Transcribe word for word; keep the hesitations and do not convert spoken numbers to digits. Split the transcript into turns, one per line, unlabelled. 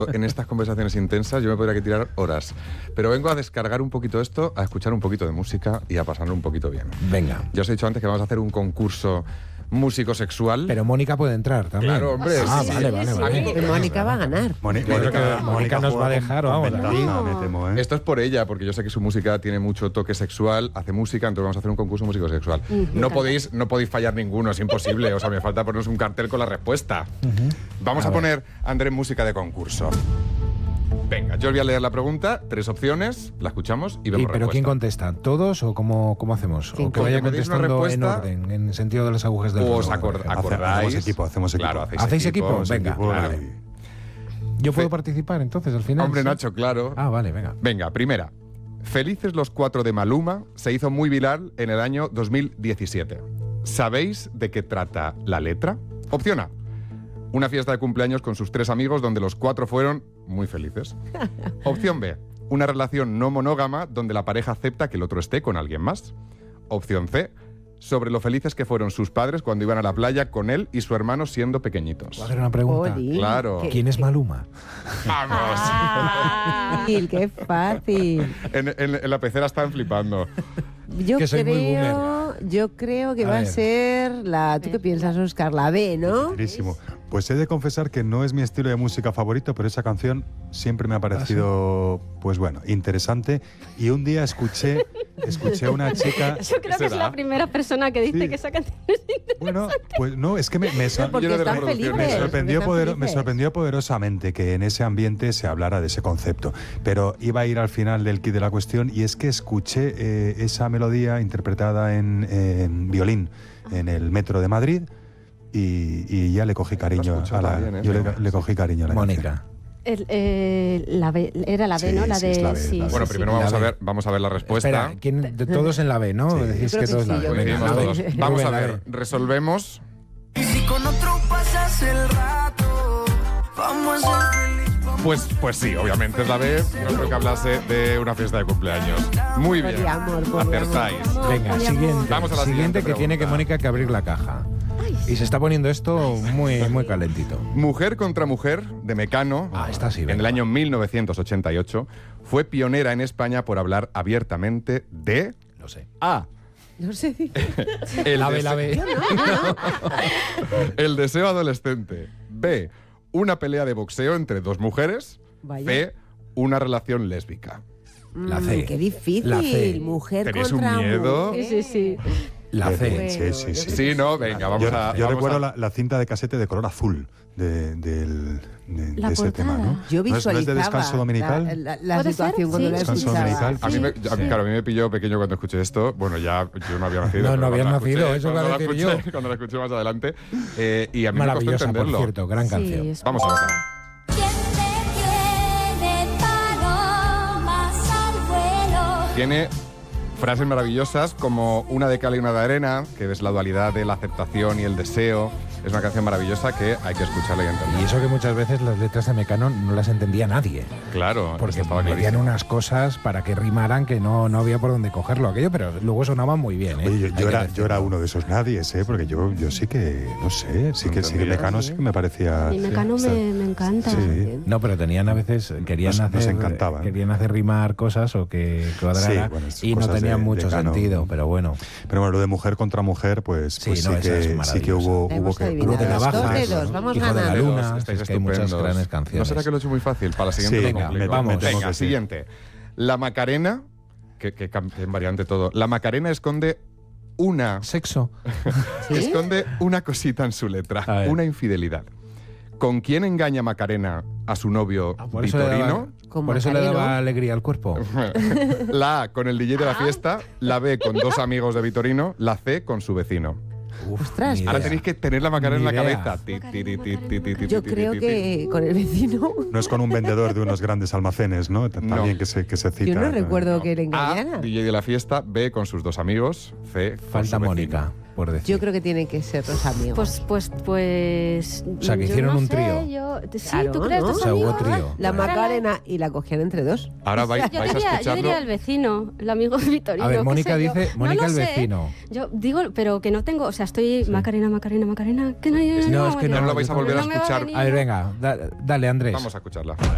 En estas conversaciones intensas yo me podría que tirar horas. Pero vengo a descargar un poquito esto, a escuchar un poquito de música y a pasarlo un poquito bien.
Venga.
Ya os he dicho antes que vamos a hacer un concurso músico sexual.
Pero Mónica puede entrar también.
Claro, hombre.
Ah,
sí,
vale,
sí,
vale,
sí,
vale.
sí.
Mónica va a ganar.
Mónica,
Yo creo que
Mónica,
Mónica nos
juega
va a
con-
dejar,
con
vamos,
ventaja,
aquí.
me temo, ¿eh?
Esto es por ella, porque yo sé que su música tiene mucho toque sexual, hace música, entonces vamos a hacer un concurso músico sexual. No podéis, no podéis fallar ninguno, es imposible. O sea, me falta poneros un cartel con la respuesta. Vamos
A
a,
ver.
poner, Andrés, música de concurso. Venga, yo os voy a leer la pregunta, tres opciones, la escuchamos y
¿Y,
vemos
pero quién
respuesta.
contesta? ¿Todos o cómo, cómo hacemos?
¿Quién
¿O que
contesta?
vaya
Como tenéis una
contestando en
respuesta,
orden, en sentido de las agujas del
O os
reloj, por
acord-
ejemplo?
acordáis.
Hacemos equipo, hacemos equipo.
Claro, hacéis,
¿Hacéis equipo?
Hacemos
Venga,
equipo
claro.
y-
¿Yo puedo
Fe-
participar entonces al final?
Hombre,
¿Sí?
Nacho, claro.
Ah, vale, venga.
Venga, primera. Felices los cuatro de Maluma se hizo muy viral en el año dos mil diecisiete. ¿Sabéis de qué trata la letra? Opción A. Una fiesta de cumpleaños con sus tres amigos donde los cuatro fueron muy felices. Opción B. Una relación no monógama donde la pareja acepta que el otro esté con alguien más. Opción C. Sobre lo felices que fueron sus padres cuando iban a la playa con él y su hermano siendo pequeñitos.
¿Puedo hacer una pregunta?
Jolín,
Claro.
qué-
¿Quién es Maluma?
¡Vamos!
fácil, qué fácil.
En, en- en la pecera están flipando.
Yo
Que soy muy
creo, yo creo que
A
va
ver.
a ser la. ¿Tú qué piensas, Óscar? La B, ¿no?
Clarísimo. Pues he de confesar que no es mi estilo de música favorito, pero esa canción siempre me ha parecido, pues bueno, interesante. Y un día escuché, escuché a una chica.
Yo creo que es
será?
la primera persona que dice
Sí.
que esa canción es interesante.
Bueno, pues no, es que me, me, sor-
Porque
Lleno de
están
reproducciones.
felices.
me sorprendió,
están
poder- me
felices.
sorprendió poderosamente que en ese ambiente se hablara de ese concepto. Pero iba a ir al final del kit de la cuestión y es que escuché eh, esa melodía interpretada en, en violín en el metro de Madrid y, y ya le cogí cariño
escuchado
a la,
también, ¿eh?
yo le,
Venga.
le cogí cariño a la canción.
Mónica.
El, eh, la B, era la B,
Sí,
¿no? La
sí,
de.
es la B,
sí,
la B.
sí,
Bueno,
sí.
primero vamos
La
a
B.
ver, vamos a ver la respuesta.
Espera, ¿quién, de todos en la B, ¿no?
Sí.
Decís
Yo
que
creo que
todos
sí,
la
yo
B.
creo que
Coincidimos
sí.
la B.
todos.
Rubén,
Vamos a
la
ver,
B.
resolvemos.
Y si con otro pasas el rato, vamos a ser felices.
Pues, pues sí, obviamente es la B. No creo que hablase de una fiesta de cumpleaños. Muy bien.
Poliamor, poliamor.
Acertáis.
Venga,
Poliamor.
siguiente.
Vamos a la
siguiente
siguiente
que tiene que
pregunta.
Mónica que abrir la caja. Y se está poniendo esto muy, muy calentito.
Mujer contra Mujer, de Mecano,
Ah, esta sí,
en
venga.
el año mil novecientos ochenta y ocho, fue pionera en España por hablar abiertamente de
Lo sé.
A.
No sé.
El,
La B,
dese-
la B.
el deseo adolescente. B. Una pelea de boxeo entre dos mujeres.
Vaya.
C. Una relación lésbica.
La
Mm,
C.
Qué difícil.
La C.
Mujer
¿Tenéis un
contra
miedo?
mujer.
Sí, sí, sí.
La
Bien,
C.
bien, sí, sí, sí.
Sí, no, venga, vamos
Yo,
a.
yo
vamos
recuerdo
a-
la, la cinta de casete de color azul de, del- de-
La
de ese
portada.
tema, ¿no?
Yo
¿No es-
visualizaba
¿No es de descanso dominical?
la, la- la
¿Puede
situación
ser?
cuando
Sí.
la
Descanso
escuchaba.
dominical.
A mí, me, a mí- claro, a mí me pilló pequeño cuando escuché esto. Bueno, ya yo no había nacido.
No,
pero
no habías
cuando la
nacido,
escuché-
eso iba a
cuando la
decir
escuché-
yo.
Cuando la escuché más adelante. eh, y a mí me costó
Maravillosa, por
entenderlo.
cierto, gran
Sí,
canción.
es-
Vamos a verla.
¿Quién detiene palomas al vuelo?
Tiene frases maravillosas como una de cal y una de arena, que es la dualidad de la aceptación y el deseo. Es una canción maravillosa que hay que escucharla y entender.
Y eso que muchas veces las letras de Mecano no las entendía nadie.
Claro,
Porque
eso estaba
metían
clarísimo.
unas cosas para que rimaran que no, no había por dónde cogerlo aquello, pero luego sonaban muy bien. ¿eh?
Oye, yo,
Hay
yo
que
era,
decirlo.
yo era uno de esos nadies, ¿eh? Porque yo, yo sí que, no sé, sí que, sí que
¿Entendías?
Mecano sí que me parecía...
Y Mecano
sí.
me, me encanta.
Sí.
No, pero tenían a veces, querían,
Nos- nos
hacer,
encantaban.
querían hacer rimar cosas o que cuadrara
Sí, bueno, es
y no
cosas
tenían
de-
mucho
de Cano.
sentido, pero bueno.
Pero bueno, lo de mujer contra mujer, pues
Sí,
pues sí,
no, esa es
que, sí que
maravillosa.
hubo,
La
hubo
hemos
que...
adivinado.
Cruz de
Dos
Navajas,
dedos, vamos
Hijo de la
ganando.
Luna,
Estáis
es que hay muchas
estupendos.
grandes canciones.
¿No será que lo he hecho muy fácil? Para la siguiente
Sí,
lo
venga,
complico.
vamos.
me temo
Venga,
que sí.
siguiente. La Macarena, que, que cam- en variante todo. La Macarena esconde una...
Sexo.
¿Sí?
Esconde una cosita en su letra,
A ver.
una infidelidad. ¿Con quién engaña Macarena a su novio
Ah, por eso le
Vitorino?
daba,
Con
por eso le
Macareno.
daba alegría al cuerpo.
La A con el D J de la fiesta, la B con dos amigos de Vitorino, la C con su vecino.
Uf,
Ostras,
ni
Ahora
idea.
tenéis que tener la Macarena en la
Ni idea.
cabeza. Ti, ti, ti, ti, ti, ti, ti,
Yo
ti,
creo
ti, ti.
que con el vecino.
No es con un vendedor de unos grandes almacenes, ¿no? T-
No.
También que se, que se cita.
Yo no recuerdo que le
A,
engañara.
D J de la fiesta, B con sus dos amigos, C con
Falta
su vecino.
Mónica, por decir.
Yo creo que tienen que ser los amigos.
Pues, pues, pues.
O sea, que
yo
hicieron
no
un
sé,
trío.
yo- sí,
Claro,
¿tú crees?
¿no?
¿Dos
O sea, hubo
amigos?
trío.
la
Para la-
Macarena y la cogían entre dos.
Ahora vais,
Yo
vais a
diría, yo
escucharlo.
diría el vecino, el amigo de Vitorino.
A ver,
qué
Mónica
sé yo.
dice,
No
Mónica
lo
el
sé.
vecino.
Yo digo, pero que no tengo, o sea, estoy Macarena, Macarena, Macarena, que no,
No, es que
No
no,
lo vais a volver a
no me va a
escuchar.
venir.
A ver, venga, da- dale, Andrés.
Vamos a escucharla.